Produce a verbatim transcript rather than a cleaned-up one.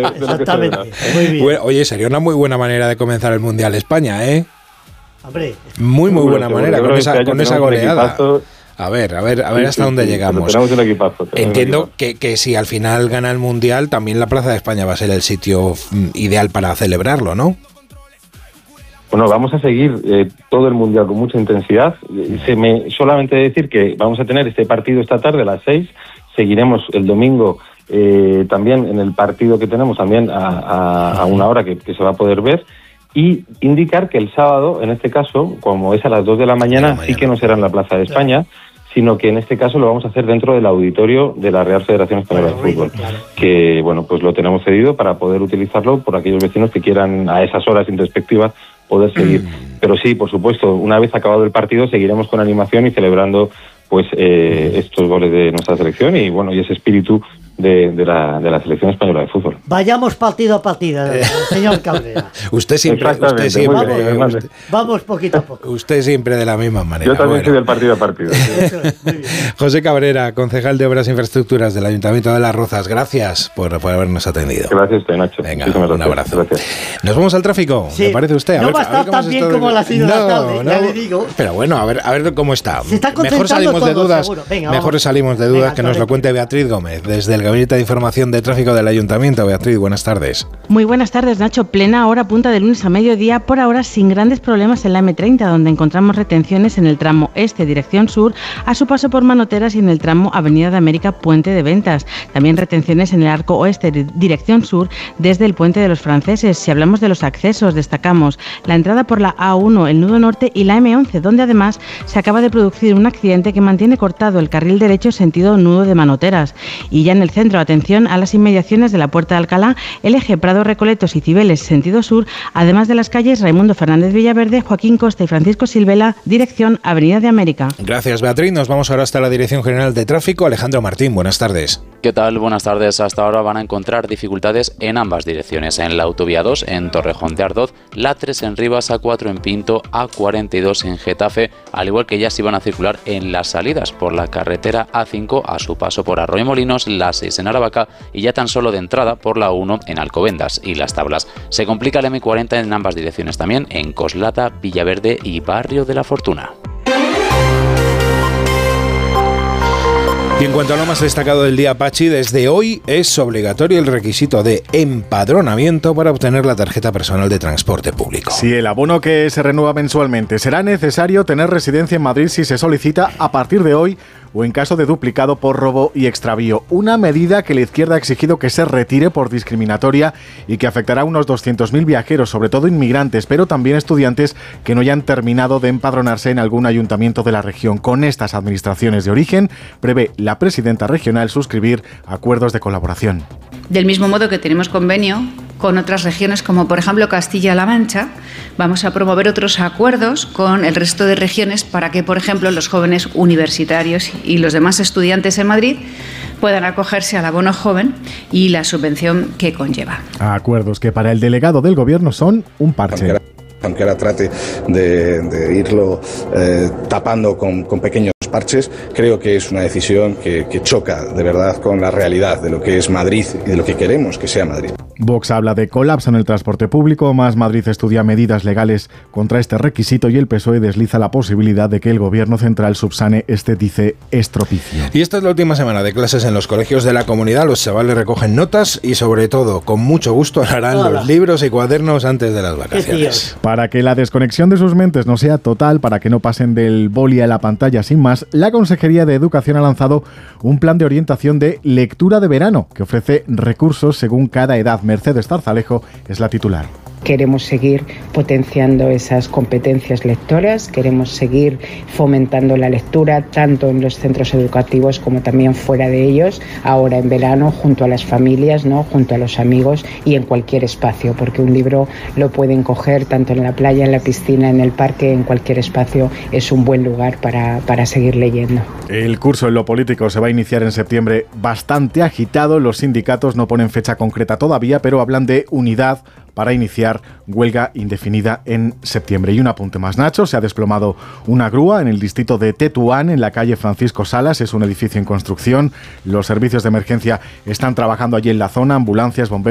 de lo que se verá. Muy bien. Bueno, oye, sería una muy buena manera de comenzar el Mundial España, ¿eh? Hombre. Muy, muy buena seguro, manera, con esa, con esa goleada. A ver, a ver, a ver sí, hasta sí, dónde sí, llegamos. Tenemos un equipazo, tenemos Entiendo un equipazo. Que, que si al final gana el Mundial, también la Plaza de España va a ser el sitio ideal para celebrarlo, ¿no? Bueno, vamos a seguir eh, todo el Mundial con mucha intensidad. Se me, solamente decir que vamos a tener este partido esta tarde a las seis. Seguiremos el domingo eh, también en el partido que tenemos también a, a, a una hora que, que se va a poder ver. Y indicar que el sábado, en este caso, como es a las dos de la mañana, de la mañana. sí que no será en la Plaza de España, sino que en este caso lo vamos a hacer dentro del auditorio de la Real Federación Española de Fútbol, claro. que bueno, pues lo tenemos cedido para poder utilizarlo por aquellos vecinos que quieran a esas horas introspectivas poder seguir. Mm. Pero sí, por supuesto, una vez acabado el partido seguiremos con animación y celebrando pues eh, estos goles de nuestra selección y bueno y ese espíritu de, de, la, de la selección española de fútbol. Vayamos partido a partido, señor Cabrera. Usted siempre, usted siempre vamos, usted, vamos poquito a poco. Usted siempre de la misma manera. Yo también bueno. soy del partido a partido. Eso es, muy bien. José Cabrera, concejal de Obras e Infraestructuras del Ayuntamiento de Las Rozas, gracias por, por habernos atendido. Gracias a usted, Nacho. Venga, un gracias. abrazo. Gracias. Nos vamos al tráfico, sí. ¿me parece usted? A no ver, va a estar tan bien como la sido no, la tarde, no, ya le digo. Pero bueno, a ver, a ver cómo está. Se está Mejor salimos todo, de dudas, Venga, mejor vamos. salimos de dudas Venga, que nos lo cuente Beatriz Gómez, desde el Gabinete de Información de Tráfico del Ayuntamiento. Beatriz, buenas tardes. Muy buenas tardes, Nacho. Plena hora punta de lunes a mediodía, por ahora sin grandes problemas en la eme treinta, donde encontramos retenciones en el tramo este, dirección sur, a su paso por Manoteras y en el tramo Avenida de América, Puente de Ventas. También retenciones en el arco oeste, dirección sur, desde el Puente de los Franceses. Si hablamos de los accesos, destacamos la entrada por la A uno, el nudo norte y la eme once, donde además se acaba de producir un accidente que mantiene cortado el carril derecho sentido nudo de Manoteras. Y ya en el centro, atención a las inmediaciones de la Puerta de Alcalá, el eje Prado Recoletos y Cibeles, sentido sur, además de las calles Raimundo Fernández Villaverde, Joaquín Costa y Francisco Silvela, dirección Avenida de América. Gracias, Beatriz. Nos vamos ahora hasta la Dirección General de Tráfico. Alejandro Martín, buenas tardes. ¿Qué tal? Buenas tardes. Hasta ahora van a encontrar dificultades en ambas direcciones. En la autovía dos, en Torrejón de Ardoz, la tres en Rivas, A cuatro en Pinto, A cuarenta y dos en Getafe, al igual que ya se van a circular en las salidas por la carretera A cinco a su paso por Arroyomolinos, la seis en Aravaca y ya tan solo de entrada por la uno en Alcobendas y Las Tablas. Se complica el eme cuarenta en ambas direcciones también, en Coslada, Villaverde y Barrio de la Fortuna. Y en cuanto a lo más destacado del día, Pachi, desde hoy es obligatorio el requisito de empadronamiento para obtener la tarjeta personal de transporte público. Sí, el abono que se renueva mensualmente. Será necesario tener residencia en Madrid si se solicita a partir de hoy o en caso de duplicado por robo y extravío. Una medida que la izquierda ha exigido que se retire por discriminatoria y que afectará a unos doscientos mil viajeros, sobre todo inmigrantes, pero también estudiantes que no hayan terminado de empadronarse en algún ayuntamiento de la región. Con estas administraciones de origen, prevé la presidenta regional suscribir acuerdos de colaboración. Del mismo modo que tenemos convenio con otras regiones como por ejemplo Castilla-La Mancha, vamos a promover otros acuerdos con el resto de regiones para que, por ejemplo, los jóvenes universitarios y los demás estudiantes en Madrid puedan acogerse al abono joven y la subvención que conlleva. Acuerdos que para el delegado del Gobierno son un parche. Aunque ahora trate de, de irlo eh, tapando con, con pequeños parches, creo que es una decisión que, que choca de verdad con la realidad de lo que es Madrid y de lo que queremos que sea Madrid. Vox habla de colapso en el transporte público, Más Madrid estudia medidas legales contra este requisito y el P S O E desliza la posibilidad de que el Gobierno central subsane este, dice, estropicio. Y esta es la última semana de clases en los colegios de la comunidad. Los chavales recogen notas y sobre todo, con mucho gusto, harán Hola. los libros y cuadernos antes de las vacaciones. Para que la desconexión de sus mentes no sea total, para que no pasen del boli a la pantalla sin más, la Consejería de Educación ha lanzado un plan de orientación de lectura de verano que ofrece recursos según cada edad. Mercedes Zarzalejo es la titular. Queremos seguir potenciando esas competencias lectoras, queremos seguir fomentando la lectura tanto en los centros educativos como también fuera de ellos, ahora en verano junto a las familias, ¿no? Junto a los amigos y en cualquier espacio, porque un libro lo pueden coger tanto en la playa, en la piscina, en el parque, en cualquier espacio es un buen lugar para, para seguir leyendo. El curso en lo político se va a iniciar en septiembre bastante agitado, los sindicatos no ponen fecha concreta todavía, pero hablan de unidad para iniciar huelga indefinida en septiembre. Y un apunte más, Nacho, se ha desplomado una grúa en el distrito de Tetuán, en la calle Francisco Salas, es un edificio en construcción. Los servicios de emergencia están trabajando allí en la zona, ambulancias, bomberos.